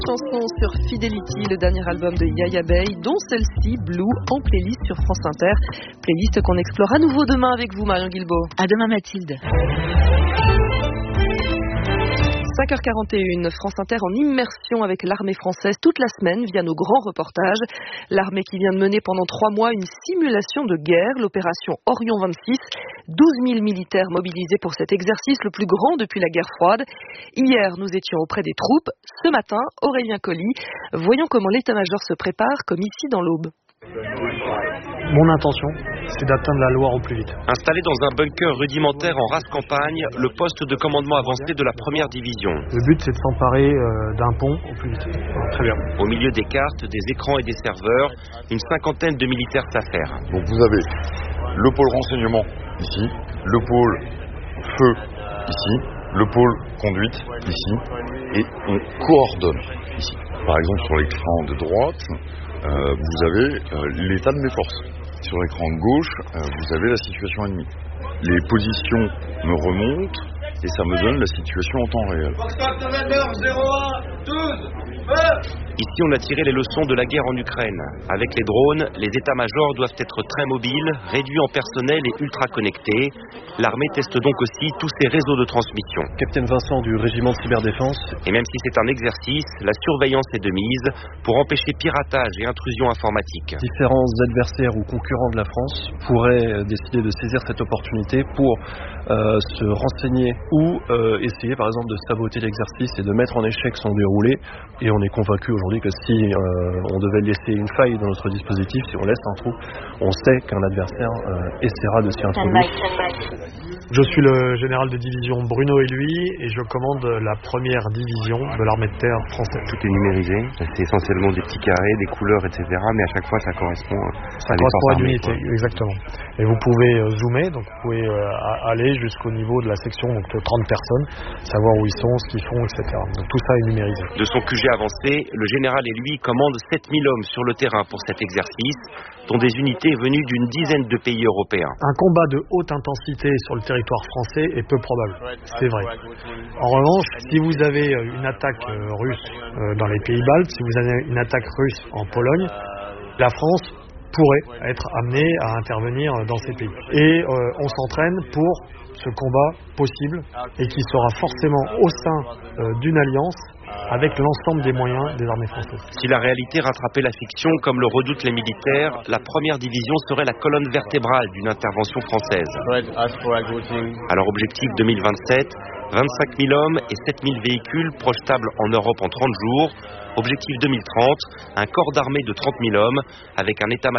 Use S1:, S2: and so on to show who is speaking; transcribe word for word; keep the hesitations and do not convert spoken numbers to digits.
S1: Chanson sur Fidelity, le dernier album de Yaya Bey, dont celle-ci, Blue, en playlist sur France Inter. Playlist qu'on explore à nouveau demain avec vous, Marion Guilbault.
S2: À demain, Mathilde.
S1: cinq heures quarante et une, France Inter en immersion avec l'armée française toute la semaine via nos grands reportages. L'armée qui vient de mener pendant trois mois une simulation de guerre, l'opération Orion vingt-six. douze mille militaires mobilisés pour cet exercice le plus grand depuis la guerre froide. Hier, nous étions auprès des troupes. Ce matin, Aurélien Colli. Voyons comment l'état-major se prépare comme ici dans l'Aube.
S3: Mon intention, c'est d'atteindre la Loire au plus vite.
S4: Installé dans un bunker rudimentaire en race campagne, le poste de commandement avancé de la première division.
S3: Le but, c'est de s'emparer euh, d'un pont au plus vite. Voilà, très bien.
S4: Au milieu des cartes, des écrans et des serveurs, une cinquantaine de militaires s'affairent.
S5: Donc vous avez le pôle renseignement ici, le pôle feu ici, le pôle conduite ici, et on coordonne ici. Par exemple, sur l'écran de droite, Euh, vous avez euh, l'état de mes forces. Sur l'écran de gauche, euh, vous avez la situation ennemie. Les positions me remontent et ça me donne la situation en temps réel.
S4: Ici, on a tiré les leçons de la guerre en Ukraine. Avec les drones, les états-majors doivent être très mobiles, réduits en personnel et ultra connectés. L'armée teste donc aussi tous ses réseaux de transmission.
S3: Capitaine Vincent du régiment de cyberdéfense.
S4: Et même si c'est un exercice, la surveillance est de mise pour empêcher piratage et intrusion informatique.
S3: Différents adversaires ou concurrents de la France pourraient décider de saisir cette opportunité pour euh, se renseigner ou euh, essayer par exemple de saboter l'exercice et de mettre en échec son déroulé. Et on est convaincu aujourd'hui que si euh, on devait laisser une faille dans notre dispositif, si on laisse un trou, on sait qu'un adversaire euh, essaiera de s'y introduire. Je suis le général de division Bruno Éluy et je commande la première division de l'armée de terre française.
S4: Tout est numérisé, c'est essentiellement des petits carrés, des couleurs, et cetera. Mais à chaque fois, ça correspond
S3: ça
S4: à
S3: correspond à
S4: armées,
S3: l'unité, quoi. Exactement. Et vous pouvez euh, zoomer, donc vous pouvez euh, aller jusqu'au niveau de la section donc de trente personnes, savoir où ils sont, ce qu'ils font, et cetera. Donc tout ça est numérisé.
S4: De son Q G avancé, le général Éluy commande sept mille hommes sur le terrain pour cet exercice, dont des unités venues d'une dizaine de pays européens.
S3: Un combat de haute intensité sur le territoire français est peu probable, c'est vrai. En revanche, si vous avez une attaque russe dans les pays baltes, si vous avez une attaque russe en Pologne, la France pourrait être amenée à intervenir dans ces pays. Et euh, on s'entraîne pour ce combat possible et qui sera forcément au sein euh, d'une alliance avec l'ensemble des moyens des armées françaises.
S4: Si la réalité rattrapait la fiction, comme le redoutent les militaires, la première division serait la colonne vertébrale d'une intervention française. Alors objectif deux mille vingt-sept, vingt-cinq mille hommes et sept mille véhicules projetables en Europe en trente jours. Objectif deux mille trente, un corps d'armée de trente mille hommes avec un état